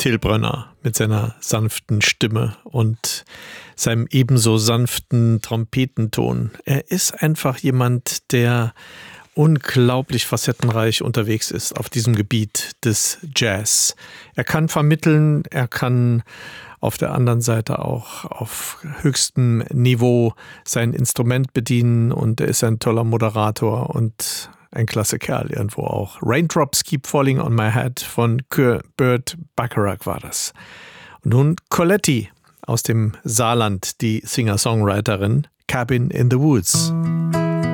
Till Brönner mit seiner sanften Stimme und seinem ebenso sanften Trompetenton. Er ist einfach jemand, der unglaublich facettenreich unterwegs ist auf diesem Gebiet des Jazz. Er kann vermitteln, er kann auf der anderen Seite auch auf höchstem Niveau sein Instrument bedienen und er ist ein toller Moderator und ein klasse Kerl irgendwo auch. Raindrops Keep Falling on My Head von Burt Bacharach war das. Und nun Coletti aus dem Saarland, die Singer-Songwriterin Cabin in the Woods.